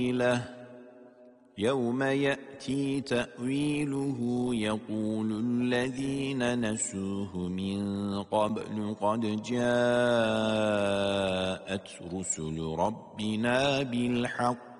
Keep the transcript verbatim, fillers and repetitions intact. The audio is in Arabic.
يوم يأتي تأويله يقول الذين نسوه من قبل قد جاءت رسل ربنا بالحق